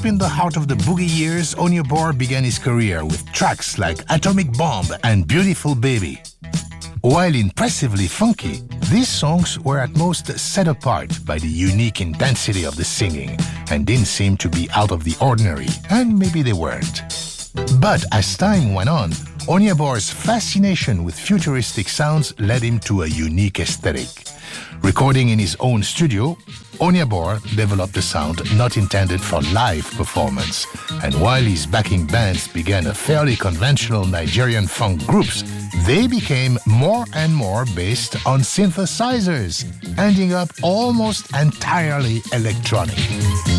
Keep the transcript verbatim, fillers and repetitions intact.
Deep in the heart of the boogie years, Onyia Borr began his career with tracks like Atomic Bomb and Beautiful Baby. While impressively funky, these songs were at most set apart by the unique intensity of the singing and didn't seem to be out of the ordinary, and maybe they weren't. But as time went on, Onyia Borr's fascination with futuristic sounds led him to a unique aesthetic. Recording in his own studio, Onyia Borr developed a sound not intended for live performance, and while his backing bands began a fairly conventional Nigerian funk groups, they became more and more based on synthesizers, ending up almost entirely electronic.